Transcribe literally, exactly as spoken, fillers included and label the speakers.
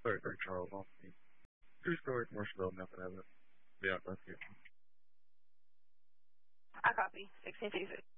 Speaker 1: Sorry, sorry, Charles. I'll see. True story, commercial, nothing of it. Yeah, that's good.
Speaker 2: I copy. sixteen fifty-six.